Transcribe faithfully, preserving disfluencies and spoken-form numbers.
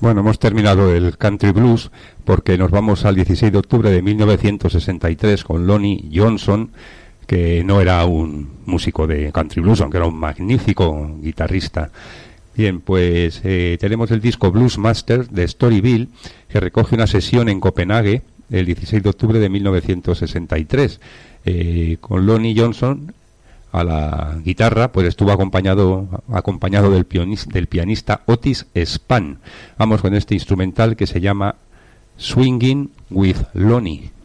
Bueno, hemos terminado el country blues porque nos vamos al dieciséis de octubre de mil novecientos sesenta y tres con Lonnie Johnson, que no era un músico de country blues, aunque era un magnífico guitarrista. Bien, pues eh, tenemos el disco Blues Master de Storyville, que recoge una sesión en Copenhague el dieciséis de octubre de mil novecientos sesenta y tres, eh, con Lonnie Johnson a la guitarra, pues estuvo acompañado acompañado del, pionis, del pianista Otis Spann. Vamos con este instrumental que se llama Swinging with Lonnie.